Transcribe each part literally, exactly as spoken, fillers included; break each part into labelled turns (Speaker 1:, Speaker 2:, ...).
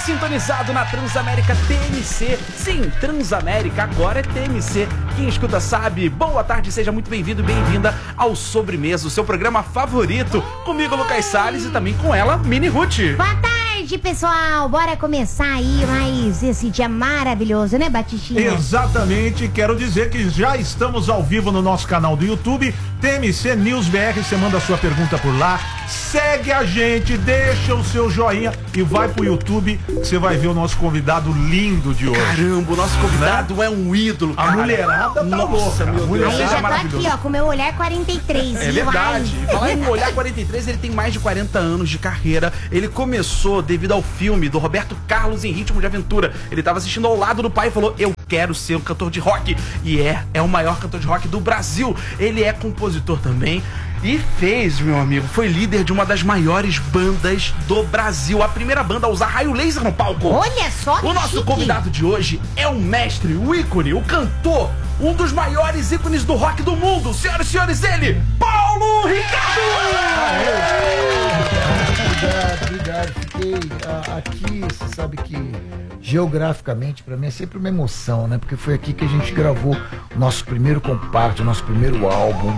Speaker 1: sintonizado na Transamérica T M C. Sim, Transamérica agora é T M C. Quem escuta sabe. Boa tarde, seja muito bem-vindo e bem-vinda ao Sobremesa, o seu programa favorito. Comigo, Lucas Salles, e também com ela, Mini Ruth.
Speaker 2: Boa tarde, pessoal. Bora começar aí mais esse dia maravilhoso, né, Batistinha?
Speaker 3: Exatamente. Quero dizer que já estamos ao vivo no nosso canal do YouTube, T M C News B R. Você manda a sua pergunta por lá. Segue a gente, deixa o seu joinha e vai pro YouTube, que você vai ver o nosso convidado lindo de hoje.
Speaker 1: Caramba, o nosso convidado né? é um ídolo, cara.
Speaker 3: A mulherada tá
Speaker 1: Nossa,
Speaker 3: louca.
Speaker 1: meu Deus.
Speaker 2: Aí já tô aqui, ó, com o meu olhar quarenta e três.
Speaker 1: É verdade. Falar em olhar quarenta e três, ele tem mais de quarenta anos de carreira. Ele começou devido ao filme do Roberto Carlos em Ritmo de Aventura. Ele tava assistindo ao lado do pai e falou: eu quero ser um cantor de rock. E é, é o maior cantor de rock do Brasil. Ele é compositor também. E fez, meu amigo, foi líder de uma das maiores bandas do Brasil. A primeira banda a usar raio laser no palco.
Speaker 2: Olha só que
Speaker 1: O nosso
Speaker 2: chique.
Speaker 1: convidado de hoje é o mestre, o ícone, o cantor, um dos maiores ícones do rock do mundo. Senhoras e senhores, ele, Paulo Ricardo!
Speaker 4: Obrigado, obrigado. Fiquei uh, aqui, você sabe que geograficamente pra mim é sempre uma emoção, né? Porque foi aqui que a gente gravou o nosso primeiro compacto, o nosso primeiro álbum.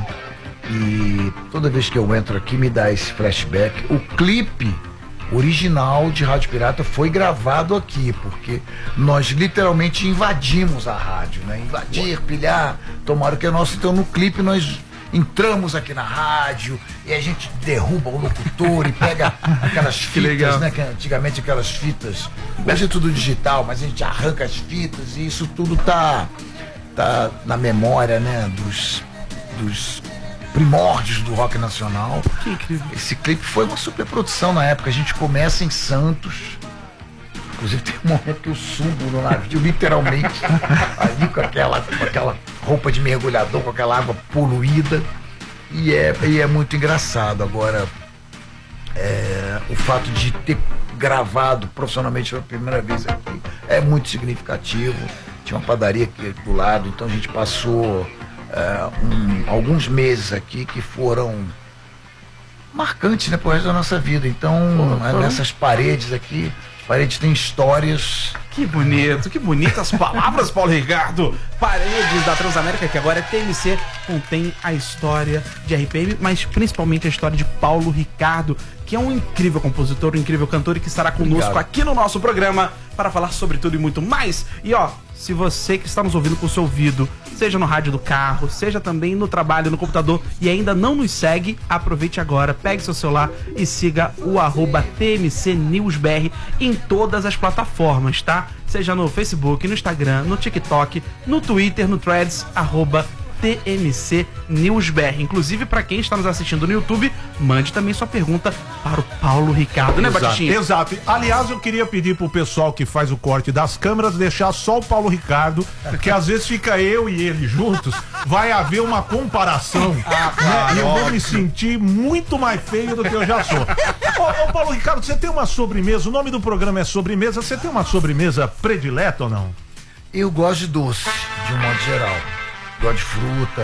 Speaker 4: E toda vez que eu entro aqui me dá esse flashback. O clipe original de Rádio Pirata foi gravado aqui, porque nós literalmente invadimos a rádio, né? Invadir, pilhar, tomaram que é nosso. Então no clipe nós entramos aqui na rádio e a gente derruba o locutor e pega aquelas fitas, né? Que antigamente aquelas fitas, hoje é tudo digital, mas a gente arranca as fitas e isso tudo tá, tá na memória, né? Dos, dos primórdios do rock nacional.
Speaker 1: Que incrível.
Speaker 4: Esse clipe foi uma superprodução na época. A gente começa em Santos. Inclusive tem um momento que eu subo no navio, literalmente, ali com aquela, com aquela roupa de mergulhador, com aquela água poluída. E é, e é muito engraçado. Agora, é, o fato de ter gravado profissionalmente pela primeira vez aqui é muito significativo. Tinha uma padaria aqui do lado, então a gente passou Uh, um, alguns meses aqui que foram marcantes, né, pro resto da nossa vida. Então, Pô, nessas paredes aqui, as paredes têm histórias.
Speaker 1: Que bonito, que bonitas palavras, Paulo Ricardo. Paredes da Transamérica, que agora é T M C, contém a história de R P M, mas principalmente a história de Paulo Ricardo, que é um incrível compositor, um incrível cantor e que estará conosco Obrigado. aqui no nosso programa para falar sobre tudo e muito mais. E ó, se você que está nos ouvindo com o seu ouvido, seja no rádio do carro, seja também no trabalho, no computador, e ainda não nos segue, aproveite agora, pegue seu celular e siga o arroba T M C News B R em todas as plataformas, tá? Seja no Facebook, no Instagram, no TikTok, no Twitter, no Threads, arroba T M C News B R. Inclusive, para quem está nos assistindo no YouTube, mande também sua pergunta para o Paulo Ricardo, né,
Speaker 3: Exato,
Speaker 1: Batistinha?
Speaker 3: Exato. Aliás, eu queria pedir pro pessoal que faz o corte das câmeras deixar só o Paulo Ricardo, que às vezes fica eu e ele juntos, vai haver uma comparação, ah, né? E eu vou me sentir muito mais feio do que eu já sou. Ô, ô, Paulo Ricardo, você tem uma sobremesa, o nome do programa é Sobremesa, você tem uma sobremesa predileta ou não?
Speaker 4: Eu gosto de doce, de um modo geral. Gosto de fruta.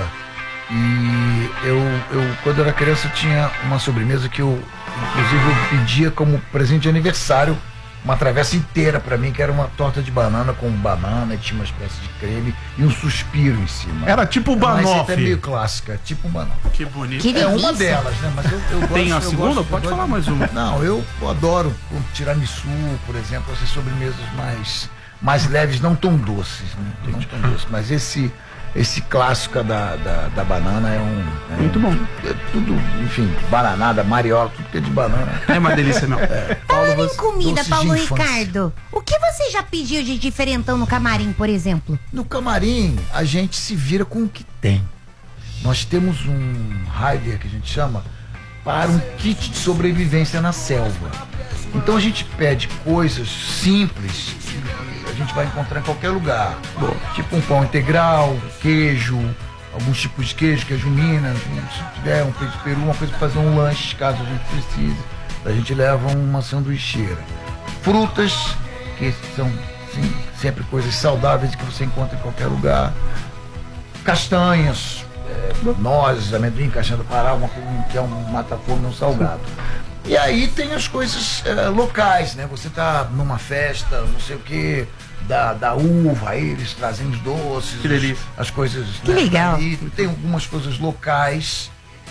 Speaker 4: E eu, eu, quando eu era criança, eu tinha uma sobremesa que eu, inclusive, eu pedia como presente de aniversário uma travessa inteira pra mim, que era uma torta de banana com banana, e tinha uma espécie de creme e um suspiro em cima.
Speaker 3: Era tipo um banoffee.
Speaker 4: Mas é meio clássica, tipo um banoffee.
Speaker 1: Que bonito.
Speaker 2: Que
Speaker 4: é uma delas, né? Mas eu, eu gosto,
Speaker 1: Tem a
Speaker 4: eu
Speaker 1: segunda?
Speaker 4: gosto,
Speaker 1: Pode
Speaker 4: eu
Speaker 1: falar
Speaker 4: gosto,
Speaker 1: mais uma.
Speaker 4: Não, eu adoro o tiramisu, por exemplo, essas sobremesas mais, mais leves, não tão doces, né? Não tão doces, mas esse... Esse clássico da, da, da banana é um... É
Speaker 1: muito bom.
Speaker 4: É tudo, enfim, bananada, mariola, tudo que é de banana.
Speaker 1: É uma delícia, meu.
Speaker 4: É,
Speaker 2: Falando em comida, Paulo
Speaker 4: de infância.
Speaker 2: Ricardo, o que você já pediu de diferentão no camarim, por exemplo?
Speaker 4: No camarim, a gente se vira com o que tem. Nós temos um rider, que a gente chama, para um kit de sobrevivência na selva. Então a gente pede coisas simples que a gente vai encontrar em qualquer lugar. Bom, tipo um pão integral, queijo, alguns tipos de queijo, queijo Minas, se tiver um peito de peru, uma coisa para fazer um lanche caso a gente precise. A gente leva uma sanduicheira. Frutas, que são sim, sempre coisas saudáveis que você encontra em qualquer lugar. Castanhas, é, nozes, amendoim, castanha do Pará, uma coisa que é um mata-fome, um salgado. E aí tem as coisas uh, locais, né? Você tá numa festa, não sei o que, da, da uva, aí eles trazem os doces,
Speaker 1: que delícia.
Speaker 4: as coisas.
Speaker 2: Que né, legal.
Speaker 4: Aí tem algumas coisas locais.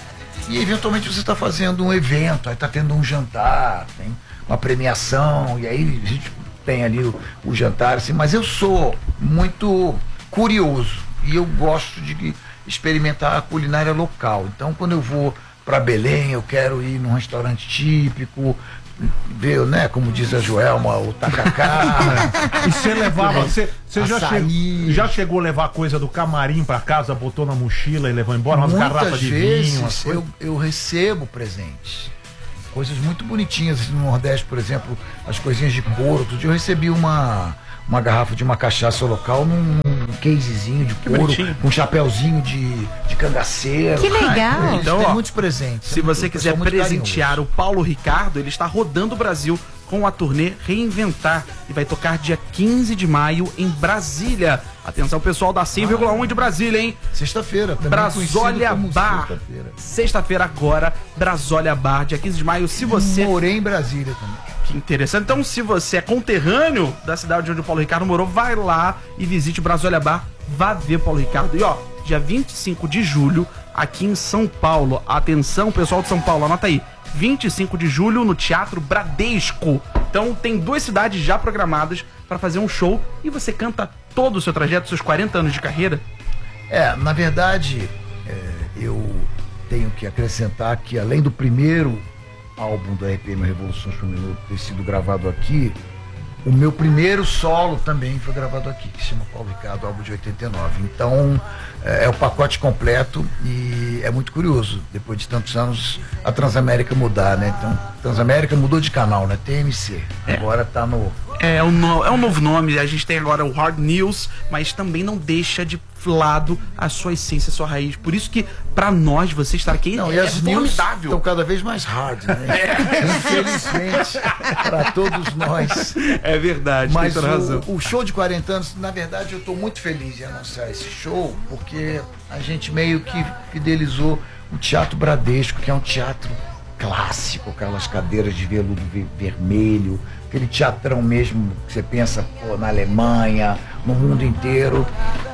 Speaker 4: E eventualmente você está fazendo um evento, aí está tendo um jantar, tem uma premiação, e aí a gente tem ali o, o jantar, assim, mas eu sou muito curioso e eu gosto de experimentar a culinária local. Então quando eu vou para Belém, eu quero ir num restaurante típico, ver, né, como diz a Joelma, o tacacá.
Speaker 3: E você levava, você, você já,
Speaker 4: Açaí.
Speaker 3: che, já chegou a levar coisa do camarim pra casa, botou na mochila e levou embora umas
Speaker 4: Muitas
Speaker 3: garrafas de
Speaker 4: vezes
Speaker 3: vinho, umas coisas?
Speaker 4: eu, eu recebo presentes, coisas muito bonitinhas, assim, no Nordeste, por exemplo, as coisinhas de couro. Outro dia eu recebi uma, uma garrafa de uma cachaça local num, num casezinho de couro,
Speaker 1: bonitinho.
Speaker 4: com um chapéuzinho de, de cangaceiro.
Speaker 2: Que legal.
Speaker 4: Ai,
Speaker 1: Então,
Speaker 4: tem
Speaker 1: ó,
Speaker 4: muitos presentes.
Speaker 1: Se
Speaker 4: é muito-
Speaker 1: você
Speaker 4: o
Speaker 1: quiser
Speaker 4: pessoal muito
Speaker 1: presentear
Speaker 4: carinhoso.
Speaker 1: o Paulo Ricardo, ele está rodando o Brasil com a turnê Reinventar e vai tocar dia quinze de maio em Brasília. Atenção, pessoal da cem vírgula um de Brasília, hein?
Speaker 4: Sexta-feira, também
Speaker 1: Brasólia
Speaker 4: conhecido como
Speaker 1: Bar.
Speaker 4: sexta-feira.
Speaker 1: Sexta-feira agora, Brasólia Bar, dia quinze de maio. Se você...
Speaker 4: Morei em Brasília também.
Speaker 1: Que interessante. Então, se você é conterrâneo da cidade onde o Paulo Ricardo morou, vai lá e visite o Brasólia Bar. Vá ver o Paulo Ricardo. E ó, dia vinte e cinco de julho, aqui em São Paulo. Atenção, pessoal de São Paulo, anota aí. vinte e cinco de julho no Teatro Bradesco. Então tem duas cidades já programadas para fazer um show e você canta todo o seu trajeto, seus quarenta anos de carreira.
Speaker 4: É, na verdade, é, eu tenho que acrescentar que além do primeiro álbum do R P M Revoluções por Minuto ter sido gravado aqui, o meu primeiro solo também foi gravado aqui, que se chama Paulo Ricardo, álbum de oitenta e nove. Então, é, é o pacote completo e é muito curioso, depois de tantos anos, a Transamérica mudar, né? Então, Transamérica mudou de canal, né? T M C. Agora tá no...
Speaker 1: É um, no, é um novo nome, a gente tem agora o Hard News, mas também não deixa de lado a sua essência, a sua raiz. Por isso que, pra nós, você estar aqui
Speaker 4: Não,
Speaker 1: é,
Speaker 4: e as
Speaker 1: é
Speaker 4: news
Speaker 1: formidável.
Speaker 4: estão cada vez mais hard, né? Infelizmente, para todos nós.
Speaker 1: É verdade,
Speaker 4: Mas
Speaker 1: tem toda razão.
Speaker 4: o, o show de quarenta anos, na verdade, eu estou muito feliz em anunciar esse show, porque a gente meio que fidelizou o Teatro Bradesco, que é um teatro clássico, aquelas cadeiras de veludo ve- vermelho, aquele teatrão mesmo que você pensa, pô, na Alemanha, no mundo inteiro,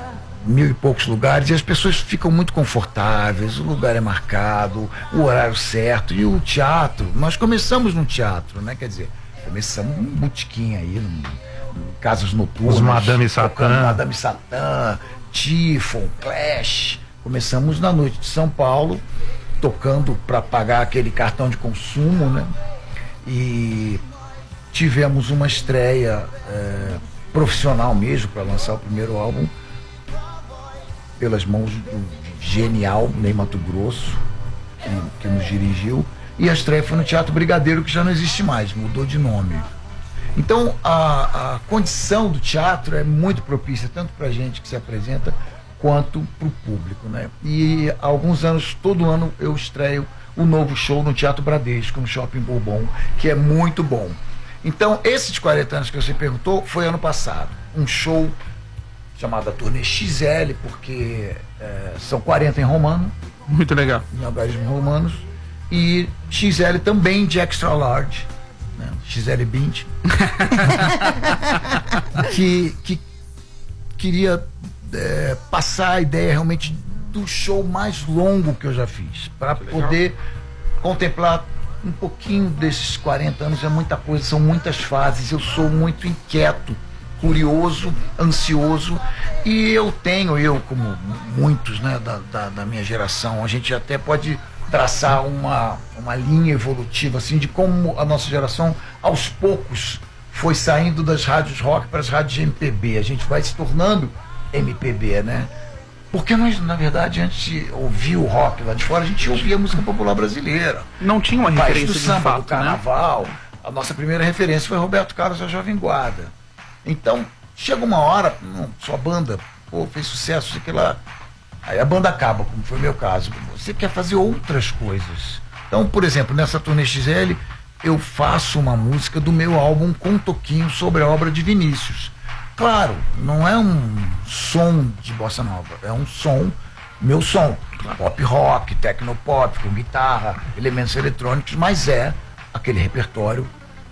Speaker 4: mil e poucos lugares, e as pessoas ficam muito confortáveis, o lugar é marcado, o horário certo, e o teatro, nós começamos no teatro, né? Quer dizer, começamos num botequim aí, num, num casas noturnas.
Speaker 3: Os Madame Satã.
Speaker 4: tocando Madame Satã, Tifon, Clash. Começamos na noite de São Paulo, tocando para pagar aquele cartão de consumo, né? E tivemos uma estreia é, profissional mesmo para lançar o primeiro álbum pelas mãos do genial Ney Mato Grosso, que, que nos dirigiu, e a estreia foi no Teatro Brigadeiro, que já não existe mais, mudou de nome. Então a, a condição do teatro é muito propícia tanto para a gente que se apresenta quanto para o público, né? E há alguns anos, todo ano eu estreio o novo show no Teatro Bradesco, no Shopping Bourbon, que é muito bom. Então esses quarenta anos que você perguntou foi ano passado, um show chamado a Turnê X L, porque é, são quarenta em romano,
Speaker 1: Muito legal.
Speaker 4: em algarismos romanos, e X L também de extra large, né? X L vinte, que, que queria é, passar a ideia realmente do show mais longo que eu já fiz, para poder contemplar um pouquinho desses quarenta anos. É muita coisa, são muitas fases, eu sou muito inquieto, curioso, ansioso, e eu tenho, eu como muitos, né, da, da, da minha geração, a gente até pode traçar uma, uma linha evolutiva assim de como a nossa geração aos poucos foi saindo das rádios rock para as rádios M P B. A gente vai se tornando M P B, né? Porque nós, na verdade, antes de ouvir o rock lá de fora, a gente ouvia a música popular brasileira.
Speaker 1: Não tinha uma
Speaker 4: País
Speaker 1: referência
Speaker 4: do
Speaker 1: de
Speaker 4: samba,
Speaker 1: fato,
Speaker 4: do carnaval. A nossa primeira referência foi Roberto Carlos, a Jovem Guarda. Então, chega uma hora, não, sua banda, pô, fez sucesso, sei que lá. Aí a banda acaba, como foi o meu caso. Você quer fazer outras coisas. Então, por exemplo, nessa Turnê X L, eu faço uma música do meu álbum com um toquinho sobre a obra de Vinícius. Claro, não é um som de bossa nova, é um som, meu som, pop rock, tecnopop, com guitarra, elementos eletrônicos, mas é aquele repertório,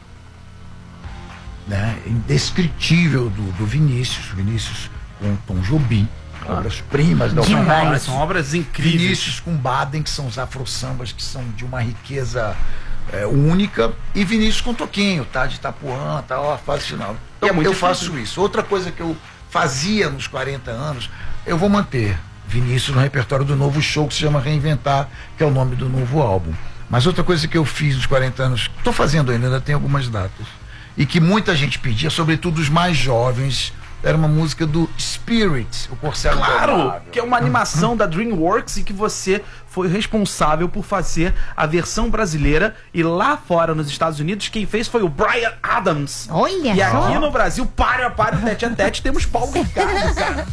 Speaker 4: né, indescritível do, do Vinícius, Vinícius com Tom Jobim, ah. obras-primas da
Speaker 1: Demais, são obras incríveis.
Speaker 4: Vinícius com Baden, que são os afro-sambas, que são de uma riqueza é, única, e Vinícius com Toquinho, tá? De Itapuã, tá? Ó, a fase final. Então, é eu faço difícil. isso. Outra coisa que eu fazia nos quarenta anos, eu vou manter Vinícius no repertório do novo show, que se chama Reinventar, que é o nome do novo álbum. Mas outra coisa que eu fiz nos quarenta anos, estou fazendo ainda, ainda tem algumas datas, e que muita gente pedia, sobretudo os mais jovens, era uma música do Spirit, o Corcel
Speaker 1: Claro,
Speaker 4: Indomável.
Speaker 1: que é uma animação da DreamWorks e que você foi responsável por fazer a versão brasileira, e lá fora nos Estados Unidos quem fez foi o Bryan Adams.
Speaker 2: Olha
Speaker 1: e
Speaker 2: só.
Speaker 1: aqui no Brasil, para, para, tete a tete, temos Paulo Ricardo, cara.